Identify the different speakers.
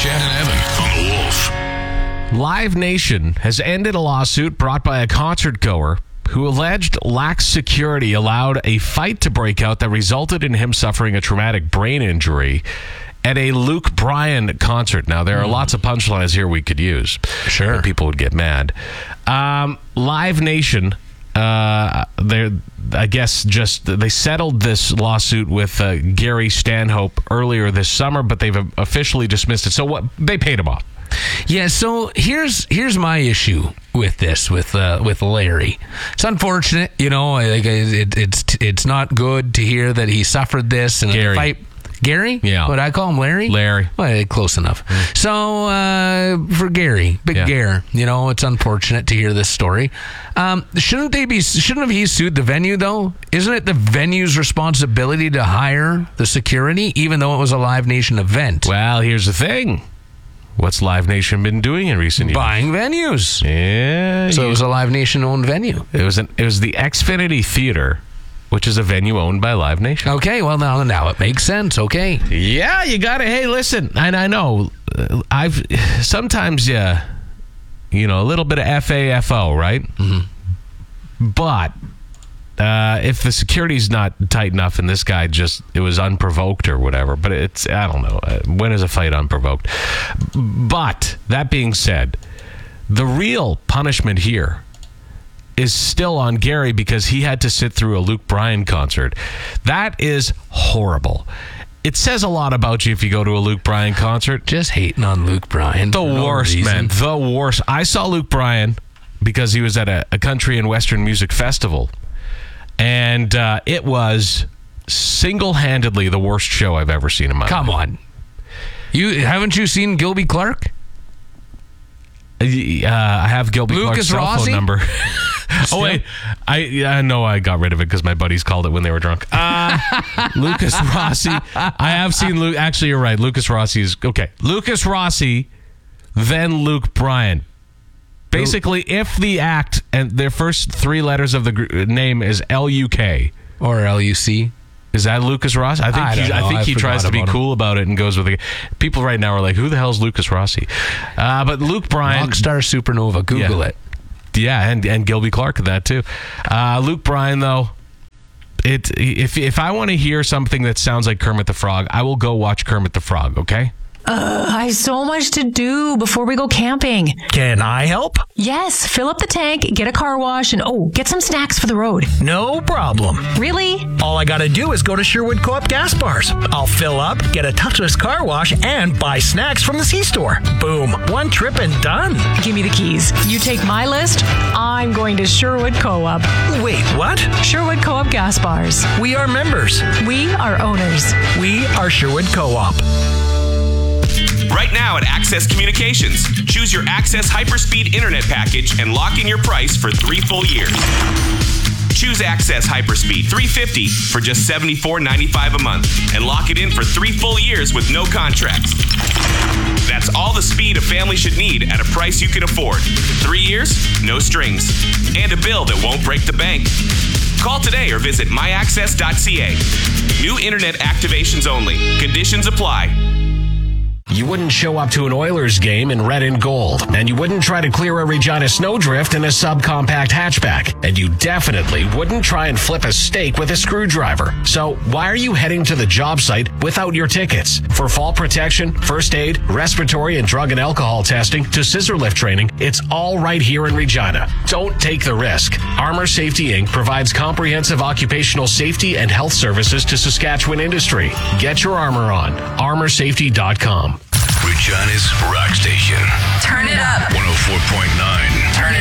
Speaker 1: Chan and Evan on the Wolf.
Speaker 2: Live Nation has ended a lawsuit brought by a concert goer who alleged lax security allowed a fight to break out that resulted in him suffering a traumatic brain injury at a Luke Bryan concert. Now, there are lots of punchlines here we could use.
Speaker 3: Sure.
Speaker 2: But people would get mad. Live Nation, I guess they settled this lawsuit with Gary Stanhope earlier this summer, but they've officially dismissed it. So they paid him off.
Speaker 3: Yeah, so here's my issue with this with Larry. It's unfortunate, it's not good to hear that he suffered this and
Speaker 2: Gary.
Speaker 3: a fight. Gary?
Speaker 2: Yeah.
Speaker 3: What I call him, Larry?
Speaker 2: Larry.
Speaker 3: Well, close enough. So for Gary, Gare, it's unfortunate to hear this story. Shouldn't have he sued the venue though? Isn't it the venue's responsibility to hire the security, even though it was a Live Nation event?
Speaker 2: Well, here's the thing. What's Live Nation been doing in recent years?
Speaker 3: Buying venues.
Speaker 2: Yeah.
Speaker 3: So it was a Live Nation owned venue.
Speaker 2: It was the Xfinity Theater, which is a venue owned by Live Nation.
Speaker 3: Okay, well now it makes sense. Okay.
Speaker 2: Yeah, you got it. Hey, listen, and I know I've sometimes a little bit of FAFO, right? Mm-hmm. But if the security's not tight enough and this guy it was unprovoked or whatever, but I don't know. When is a fight unprovoked? But that being said, the real punishment here is still on Gary because he had to sit through a Luke Bryan concert. That is horrible. It says a lot about you if you go to a Luke Bryan concert.
Speaker 3: Just hating on Luke Bryan.
Speaker 2: The worst, man. The worst. I saw Luke Bryan because he was at a country and western music festival. And it was single-handedly the worst show I've ever seen in my life.
Speaker 3: Come on. Haven't you seen Gilby Clark?
Speaker 2: I have Gilby Clark's cell phone number. Oh, wait. I know I got rid of it because my buddies called it when they were drunk. Lucas Rossi. I have seen Luke. Actually, you're right. Lucas Rossi is... Okay. Lucas Rossi, then Luke Bryan. Basically, if the act and their first three letters of the name is L-U-K.
Speaker 3: Or L-U-C.
Speaker 2: Is that Lucas Rossi? I think he tries to be cool about it and goes with it. People right now are like, who the hell's Lucas Rossi? But Luke Bryan...
Speaker 3: Rockstar Supernova. Google it.
Speaker 2: Yeah, and Gilby Clark, that too. Luke Bryan, though, if I want to hear something that sounds like Kermit the Frog, I will go watch Kermit the Frog, okay?
Speaker 4: I have so much to do before we go camping.
Speaker 5: Can I help?
Speaker 4: Yes, fill up the tank, get a car wash, and get some snacks for the road.
Speaker 5: No problem.
Speaker 4: Really?
Speaker 5: All I gotta do is go to Sherwood Co-op gas bars. I'll fill up, get a touchless car wash, and buy snacks from the C-store. Boom. One trip and done.
Speaker 4: Give me the keys. You take my list, I'm going to Sherwood Co-op.
Speaker 5: Wait, what?
Speaker 4: Sherwood Co-op gas bars.
Speaker 5: We are members.
Speaker 4: We are owners.
Speaker 5: We are Sherwood Co-op.
Speaker 6: Right now at Access Communications, choose your Access Hyperspeed Internet package and lock in your price for 3 full years. Choose Access Hyperspeed 350 for just $74.95 a month and lock it in for 3 full years with no contracts. That's all the speed a family should need at a price you can afford. 3 years, no strings, and a bill that won't break the bank. Call today or visit myaccess.ca. New internet activations only. Conditions apply.
Speaker 2: You wouldn't show up to an Oilers game in red and gold, and you wouldn't try to clear a Regina snowdrift in a subcompact hatchback, and you definitely wouldn't try and flip a steak with a screwdriver. So why are you heading to the job site without your tickets? For fall protection, first aid, respiratory and drug and alcohol testing to scissor lift training, it's all right here in Regina. Don't take the risk. Armor Safety Inc. provides comprehensive occupational safety and health services to Saskatchewan industry. Get your armor on. ArmorSafety.com.
Speaker 1: Regina's Rock Station.
Speaker 4: Turn it up.
Speaker 1: 104.9.
Speaker 4: Turn it